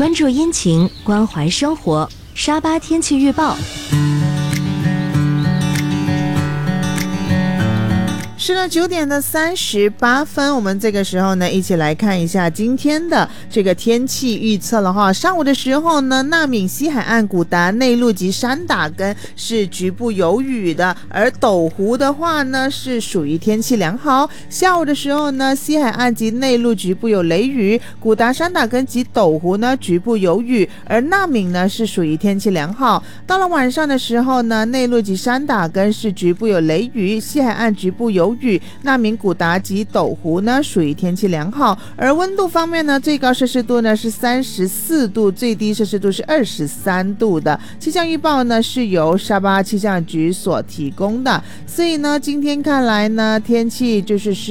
关注阴晴，关怀生活。沙巴天气预报。 是的，9点的38分，我们这个时候呢，一起来看一下今天的这个天气预测了哈。上午的时候呢，纳闽西海岸、古达内陆及山打根是局部有雨的，而斗湖的话呢，是属于天气良好。下午的时候呢，西海岸及内陆局部有雷雨，古达、山打根及斗湖呢局部有雨，而纳闽呢是属于天气良好。到了晚上的时候呢，内陆及山打根是局部有雷雨，西海岸局部有雨，纳闽、古达及斗湖呢属于天气良好。而温度方面呢，最高摄氏度呢是34度，最低摄氏度是23度的。气象预报呢是由沙巴气象局所提供的，所以呢今天看来呢天气就是